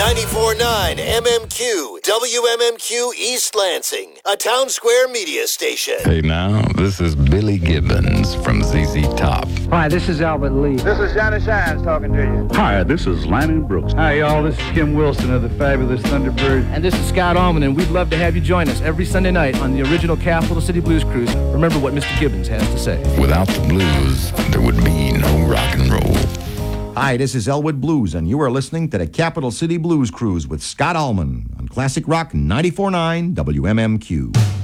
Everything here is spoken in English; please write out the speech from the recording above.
94.9 MMQ, WMMQ East Lansing, a Town Square media station. Hey now, this is Billy Gibbons from ZZ Top. Hi, this is Albert Lee. This is Johnny Shines talking to you. Hi, this is Lanny Brooks. Hi, y'all. This is Kim Wilson of the Fabulous Thunderbirds. And this is Scott Allman, and we'd love to have you join us every Sunday night on the original Capital City Blues Cruise. Remember what Mr. Gibbons has to say. Without the blues, there would be no rock and roll. Hi, this is Elwood Blues, and you are listening to the Capital City Blues Cruise with Scott Allman on Classic Rock 94.9 WMMQ.